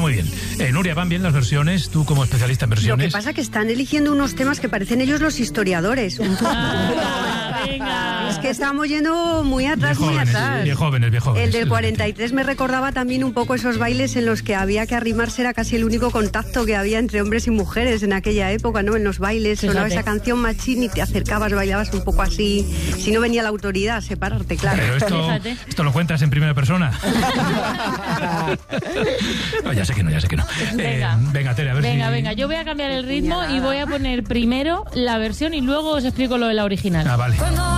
Muy bien. Nuria, ¿van bien las versiones? Tú como especialista en versiones. Lo que pasa es que están eligiendo unos temas que parecen ellos los historiadores. Venga. Es que estamos yendo muy atrás, muy atrás. Bien jóvenes. El del 43 me recordaba también un poco esos bailes en los que había que arrimarse, era casi el único contacto que había entre hombres y mujeres en aquella época, ¿no? En los bailes sonaba esa canción Machín y te acercabas, bailabas un poco así. Si no venía la autoridad a separarte, claro. Pero esto lo cuentas en primera persona. No, ya sé que no. Venga, Tere, a ver si... Venga, yo voy a cambiar el ritmo y voy a poner primero la versión y luego os explico lo de la original. Vale.